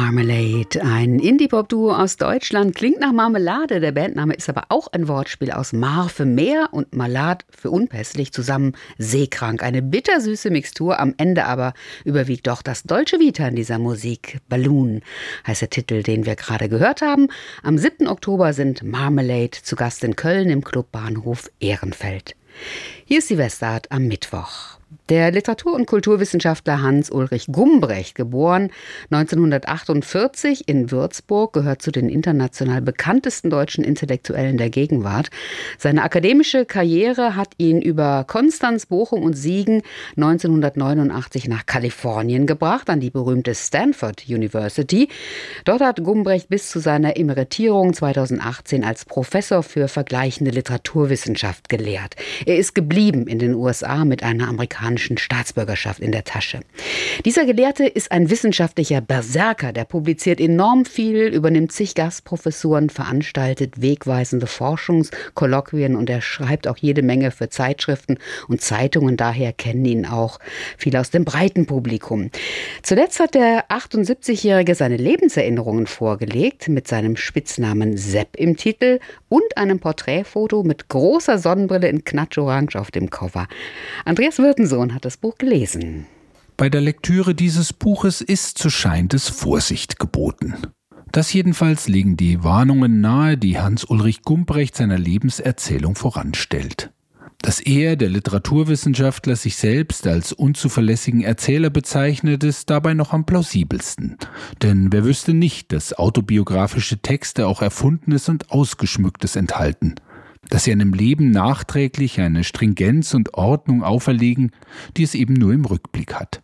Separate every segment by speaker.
Speaker 1: Marmalade, ein Indie-Pop-Duo aus Deutschland, klingt nach Marmelade. Der Bandname ist aber auch ein Wortspiel aus Mar für Meer und Malad für unpässlich, zusammen seekrank. Eine bittersüße Mixtur, am Ende aber überwiegt doch das Dolce Vita in dieser Musik. Balloon heißt der Titel, den wir gerade gehört haben. Am 7. Oktober sind Marmalade zu Gast in Köln im Club Bahnhof Ehrenfeld. Hier ist die Westart am Mittwoch. Der Literatur- und Kulturwissenschaftler Hans-Ulrich Gumbrecht, geboren 1948 in Würzburg, gehört zu den international bekanntesten deutschen Intellektuellen der Gegenwart. Seine akademische Karriere hat ihn über Konstanz, Bochum und Siegen 1989 nach Kalifornien gebracht, an die berühmte Stanford University. Dort hat Gumbrecht bis zu seiner Emeritierung 2018 als Professor für vergleichende Literaturwissenschaft gelehrt. Er ist geblieben in den USA mit einer amerikanischen Staatsbürgerschaft in der Tasche. Dieser Gelehrte ist ein wissenschaftlicher Berserker, der publiziert enorm viel, übernimmt zig Gastprofessuren, veranstaltet wegweisende Forschungskolloquien und er schreibt auch jede Menge für Zeitschriften und Zeitungen, daher kennen ihn auch viele aus dem breiten Publikum. Zuletzt hat der 78-Jährige seine Lebenserinnerungen vorgelegt, mit seinem Spitznamen Sepp im Titel und einem Porträtfoto mit großer Sonnenbrille in Knatsch-Orange auf dem Cover. Andreas Wirtensohn hat das Buch gelesen.
Speaker 2: Bei der Lektüre dieses Buches ist, so scheint es, Vorsicht geboten. Das jedenfalls legen die Warnungen nahe, die Hans-Ulrich Gumbrecht seiner Lebenserzählung voranstellt. Dass er, der Literaturwissenschaftler, sich selbst als unzuverlässigen Erzähler bezeichnet, ist dabei noch am plausibelsten. Denn wer wüsste nicht, dass autobiografische Texte auch Erfundenes und Ausgeschmücktes enthalten, dass sie einem Leben nachträglich eine Stringenz und Ordnung auferlegen, die es eben nur im Rückblick hat.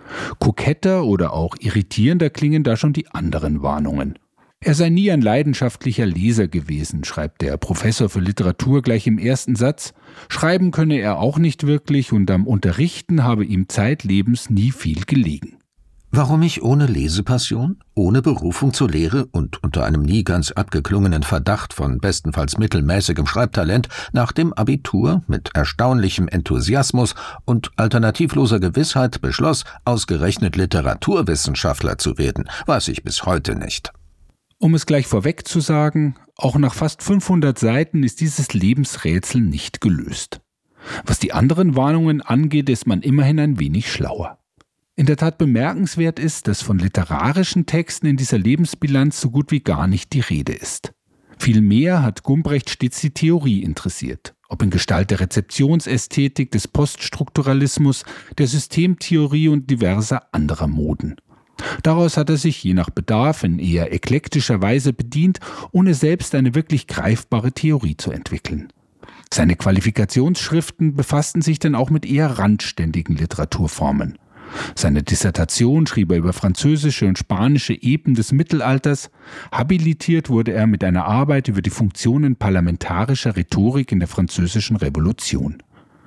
Speaker 2: Koketter oder auch irritierender klingen da schon die anderen Warnungen. Er sei nie ein leidenschaftlicher Leser gewesen, schreibt der Professor für Literatur gleich im ersten Satz. Schreiben könne er auch nicht wirklich und am Unterrichten habe ihm zeitlebens nie viel gelegen.
Speaker 3: Warum ich ohne Lesepassion, ohne Berufung zur Lehre und unter einem nie ganz abgeklungenen Verdacht von bestenfalls mittelmäßigem Schreibtalent nach dem Abitur mit erstaunlichem Enthusiasmus und alternativloser Gewissheit beschloss, ausgerechnet Literaturwissenschaftler zu werden, weiß ich bis heute nicht.
Speaker 2: Um es gleich vorweg zu sagen, auch nach fast 500 Seiten ist dieses Lebensrätsel nicht gelöst. Was die anderen Warnungen angeht, ist man immerhin ein wenig schlauer. In der Tat bemerkenswert ist, dass von literarischen Texten in dieser Lebensbilanz so gut wie gar nicht die Rede ist. Vielmehr hat Gumbrecht stets die Theorie interessiert, ob in Gestalt der Rezeptionsästhetik, des Poststrukturalismus, der Systemtheorie und diverser anderer Moden. Daraus hat er sich je nach Bedarf in eher eklektischer Weise bedient, ohne selbst eine wirklich greifbare Theorie zu entwickeln. Seine Qualifikationsschriften befassten sich dann auch mit eher randständigen Literaturformen. Seine Dissertation schrieb er über französische und spanische Epen des Mittelalters. Habilitiert wurde er mit einer Arbeit über die Funktionen parlamentarischer Rhetorik in der Französischen Revolution.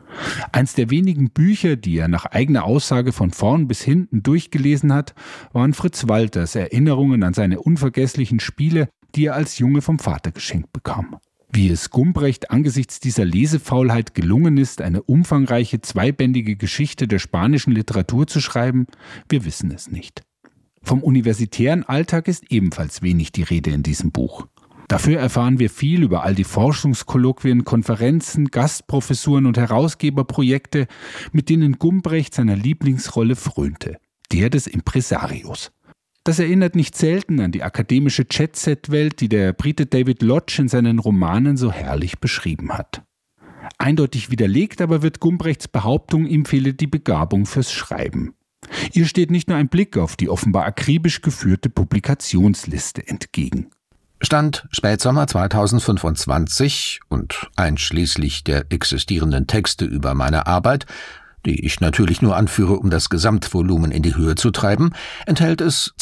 Speaker 2: Eins der wenigen Bücher, die er nach eigener Aussage von vorn bis hinten durchgelesen hat, waren Fritz Walters Erinnerungen an seine unvergesslichen Spiele, die er als Junge vom Vater geschenkt bekam. Wie es Gumbrecht angesichts dieser Lesefaulheit gelungen ist, eine umfangreiche zweibändige Geschichte der spanischen Literatur zu schreiben, wir wissen es nicht. Vom universitären Alltag ist ebenfalls wenig die Rede in diesem Buch. Dafür erfahren wir viel über all die Forschungskolloquien, Konferenzen, Gastprofessuren und Herausgeberprojekte, mit denen Gumbrecht seiner Lieblingsrolle frönte, der des Impresarios. Das erinnert nicht selten an die akademische Jet-Set-Welt, die der Brite David Lodge in seinen Romanen so herrlich beschrieben hat. Eindeutig widerlegt aber wird Gumbrechts Behauptung, ihm fehle die Begabung fürs Schreiben. Ihr steht nicht nur ein Blick auf die offenbar akribisch geführte Publikationsliste entgegen.
Speaker 3: Stand Spätsommer 2025 und einschließlich der existierenden Texte über meine Arbeit, die ich natürlich nur anführe, um das Gesamtvolumen in die Höhe zu treiben, enthält es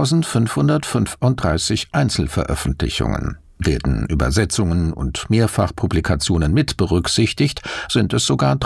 Speaker 3: 2535 Einzelveröffentlichungen. Werden Übersetzungen und Mehrfachpublikationen mit berücksichtigt, sind es sogar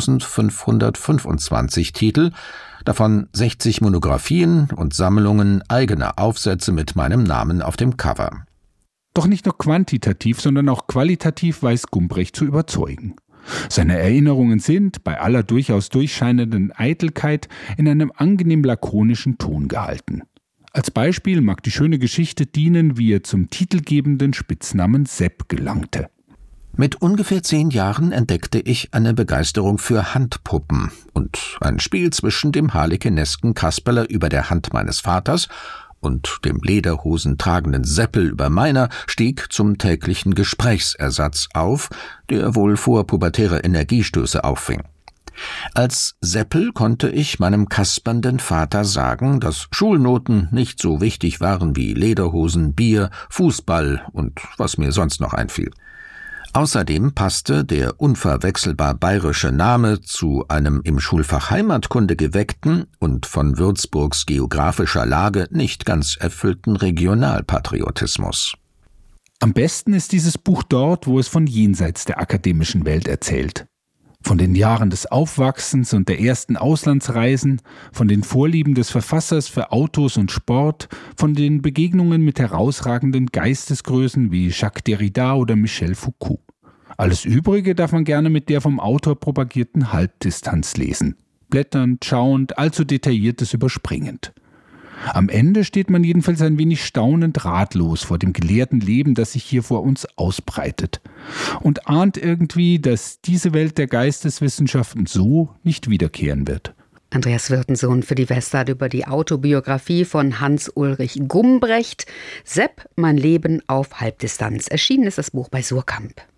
Speaker 3: 3525 Titel, davon 60 Monographien und Sammlungen eigener Aufsätze mit meinem Namen auf dem Cover.
Speaker 2: Doch nicht nur quantitativ, sondern auch qualitativ weiß Gumbrecht zu überzeugen. Seine Erinnerungen sind, bei aller durchaus durchscheinenden Eitelkeit, in einem angenehm lakonischen Ton gehalten. Als Beispiel mag die schöne Geschichte dienen, wie er zum titelgebenden Spitznamen Sepp gelangte.
Speaker 3: Mit ungefähr 10 Jahren entdeckte ich eine Begeisterung für Handpuppen und ein Spiel zwischen dem harlekinesken Kasperler über der Hand meines Vaters und dem Lederhosen tragenden Seppel über meiner stieg zum täglichen Gesprächsersatz auf, der wohl vorpubertäre Energiestöße auffing. Als Seppel konnte ich meinem kaspernden Vater sagen, dass Schulnoten nicht so wichtig waren wie Lederhosen, Bier, Fußball und was mir sonst noch einfiel. Außerdem passte der unverwechselbar bayerische Name zu einem im Schulfach Heimatkunde geweckten und von Würzburgs geografischer Lage nicht ganz erfüllten Regionalpatriotismus.
Speaker 2: Am besten ist dieses Buch dort, wo es von jenseits der akademischen Welt erzählt. Von den Jahren des Aufwachsens und der ersten Auslandsreisen, von den Vorlieben des Verfassers für Autos und Sport, von den Begegnungen mit herausragenden Geistesgrößen wie Jacques Derrida oder Michel Foucault. Alles Übrige darf man gerne mit der vom Autor propagierten Halbdistanz lesen. Blätternd, schauend, allzu Detailliertes überspringend. Am Ende steht man jedenfalls ein wenig staunend ratlos vor dem gelehrten Leben, das sich hier vor uns ausbreitet. Und ahnt irgendwie, dass diese Welt der Geisteswissenschaften so nicht wiederkehren wird.
Speaker 1: Andreas Wirtensohn für die Westart über die Autobiografie von Hans-Ulrich Gumbrecht. Sepp, mein Leben auf Halbdistanz. Erschienen ist das Buch bei Suhrkamp.